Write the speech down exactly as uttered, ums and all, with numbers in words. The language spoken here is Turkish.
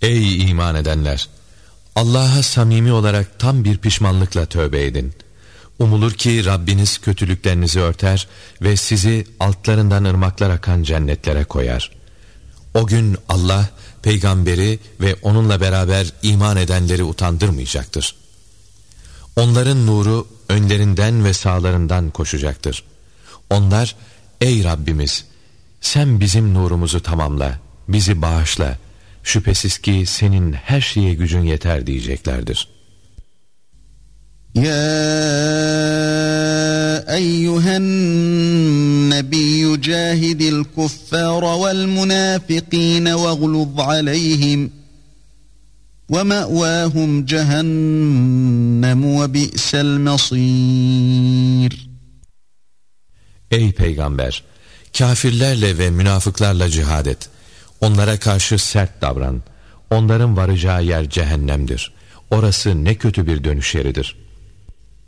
Ey iman edenler! Allah'a samimi olarak tam bir pişmanlıkla tövbe edin. Umulur ki Rabbiniz kötülüklerinizi örter ve sizi altlarından ırmaklar akan cennetlere koyar. O gün Allah peygamberi ve onunla beraber iman edenleri utandırmayacaktır. Onların nuru önlerinden ve sağlarından koşacaktır. Onlar, ey Rabbimiz, sen bizim nurumuzu tamamla, bizi bağışla. Şüphesiz ki senin her şeye gücün yeter diyeceklerdir. Ya eyyühen nebiyyü cahidil kuffara vel münafikîne ve gluz aleyhim ve me'vâhum cehennem ve bi'sel masîr. Ey peygamber! Kafirlerle ve münafıklarla cihad et. Onlara karşı sert davran. Onların varacağı yer cehennemdir. Orası ne kötü bir dönüş yeridir.